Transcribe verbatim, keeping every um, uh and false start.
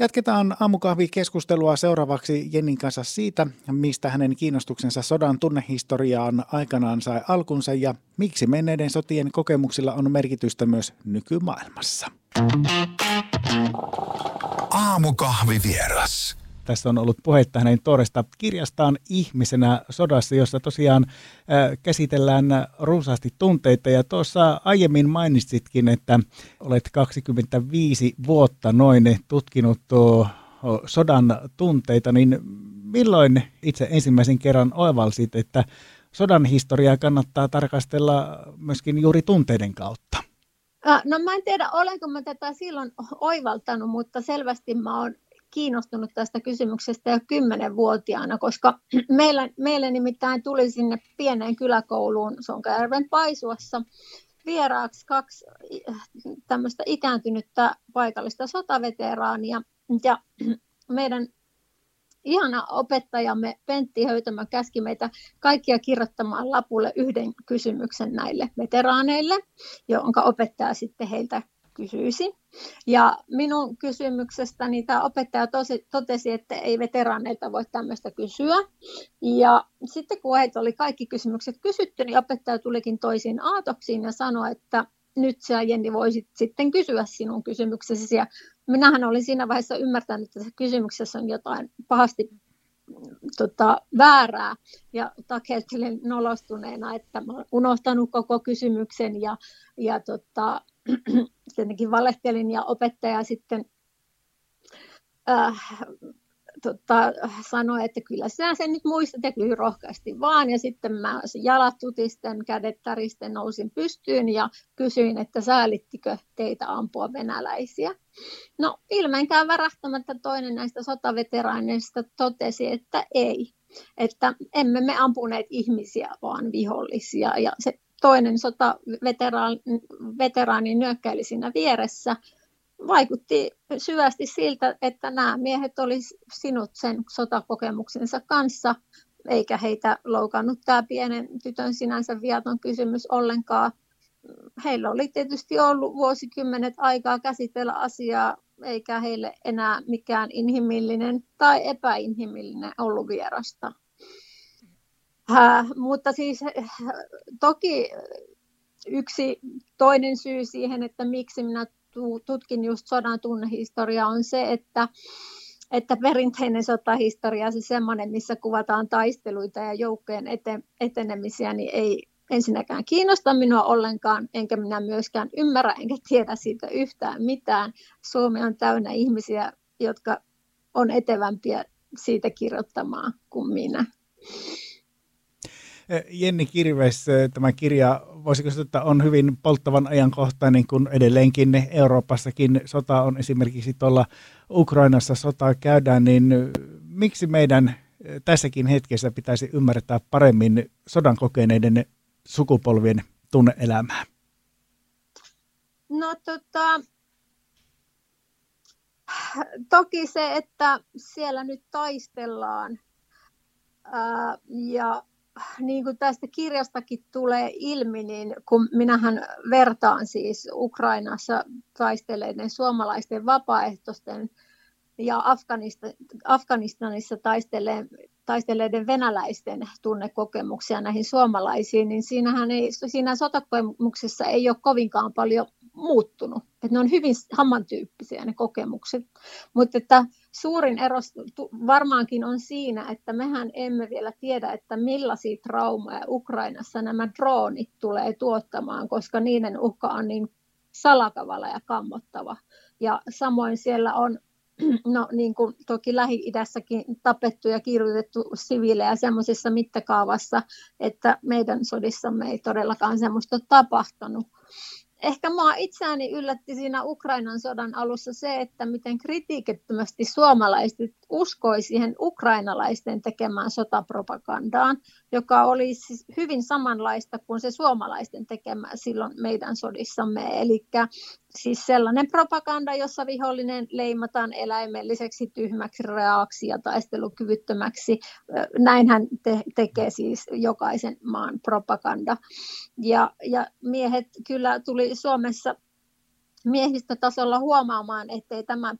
Jatketaan aamukahvikeskustelua seuraavaksi Jennin kanssa siitä, mistä hänen kiinnostuksensa sodan tunnehistoriaan aikanaan sai alkunsa ja miksi menneiden sotien kokemuksilla on merkitystä myös nykymaailmassa. Aamukahvivieras. Tässä on ollut puhetta hänen tuoreesta kirjastaan Ihmisenä sodassa, jossa tosiaan äh, käsitellään runsaasti tunteita. Ja tuossa aiemmin mainitsitkin, että olet kaksikymmentäviisi vuotta noin tutkinut tuo, sodan tunteita, niin milloin itse ensimmäisen kerran oivalsit, että sodan historiaa kannattaa tarkastella myöskin juuri tunteiden kautta? No mä en tiedä, olenko mä tätä silloin oivaltanut, mutta selvästi mä oon kiinnostunut tästä kysymyksestä jo kymmenvuotiaana, koska meillä, meille nimittäin tuli sinne pieneen kyläkouluun Sonkajärven Paisuassa vieraaksi kaksi tämmöistä ikääntynyttä paikallista sotaveteraania. Ja meidän ihana opettajamme Pentti Höytämö käski meitä kaikkia kirjoittamaan lapulle yhden kysymyksen näille veteraaneille, jonka opettaja sitten heiltä kysyisi. Ja minun kysymyksestäni tämä opettaja tosi, totesi, että ei veteraaneilta voi tämmöistä kysyä. Ja sitten kun heitä oli kaikki kysymykset kysytty, niin opettaja tulikin toisiin aatoksiin ja sanoi, että nyt sä, Jenni, voisit sitten kysyä sinun kysymyksesi. Ja minähän olin siinä vaiheessa ymmärtänyt, että tässä kysymyksessä on jotain pahasti tota, väärää. Ja takeltelin nolostuneena, että mä olen unohtanut koko kysymyksen ja, ja tota, tietenkin valehtelin ja opettaja sitten äh, tota, sanoi, että kyllä sinä sen nyt muistat ja kyllä rohkeasti vaan. Ja sitten mä jalat tutisten, kädet täristen nousin pystyyn ja kysyin, että säälittikö teitä ampua venäläisiä. No ilmenkään värähtämättä toinen näistä sotaveteraaneista totesi, että ei. Että emme me ampuneet ihmisiä, vaan vihollisia. Ja se toinen sotaveteraani nyökkäili siinä vieressä. Vaikutti syvästi siltä, että nämä miehet olisivat sinut sen sotakokemuksensa kanssa, eikä heitä loukannut tämä pienen tytön sinänsä viaton kysymys ollenkaan. Heillä oli tietysti ollut vuosikymmenet aikaa käsitellä asiaa, eikä heille enää mikään inhimillinen tai epäinhimillinen ollut vierasta. Äh, mutta siis toki yksi toinen syy siihen, että miksi minä tutkin just sodan tunnehistoriaa, on se, että, että perinteinen sotahistoria, se semmoinen, missä kuvataan taisteluita ja joukkojen eten, etenemisiä, niin ei ensinnäkään kiinnosta minua ollenkaan, enkä minä myöskään ymmärrä, enkä tiedä siitä yhtään mitään. Suomi on täynnä ihmisiä, jotka on etevämpiä siitä kirjoittamaan kuin minä. Jenni Kirves, tämä kirja, voisiko sanoa, että on hyvin polttavan ajankohtainen, kun edelleenkin Euroopassakin sota on esimerkiksi tuolla Ukrainassa sotaa käydään, niin miksi meidän tässäkin hetkessä pitäisi ymmärtää paremmin sodan kokeneiden sukupolvien tunne-elämää? No tota, toki se, että siellä nyt taistellaan ää, ja niin kuin tästä kirjastakin tulee ilmi, niin kun minähän vertaan siis Ukrainassa taisteleiden suomalaisten vapaaehtoisten ja Afganistanissa taisteleiden venäläisten tunnekokemuksia näihin suomalaisiin, niin siinähän ei, siinä sotakokemuksessa ei ole kovinkaan paljon muuttunut. Että ne on hyvin samantyyppisiä ne kokemukset, mutta että suurin ero varmaankin on siinä, että mehän emme vielä tiedä, että millaisia traumaja Ukrainassa nämä droonit tulee tuottamaan, koska niiden uhka on niin salakavala ja kammottava. Ja samoin siellä on, no niin kuin toki Lähi-idässäkin tapettu ja kirjoitettu siviilejä semmoisessa mittakaavassa, että meidän sodissamme ei todellakaan semmoista tapahtunut. Ehkä minua itseäni yllätti siinä Ukrainan sodan alussa se, että miten kritiikittömästi suomalaiset uskoi siihen ukrainalaisten tekemään sotapropagandaan, joka oli siis hyvin samanlaista kuin se suomalaisten tekemä silloin meidän sodissamme. Eli siis sellainen propaganda, jossa vihollinen leimataan eläimelliseksi, tyhmäksi, reaaksi ja taistelukyvyttömäksi. Näinhän te- tekee siis jokaisen maan propaganda. Ja, ja miehet kyllä tuli Suomessa miehistötasolla huomaamaan, ettei tämä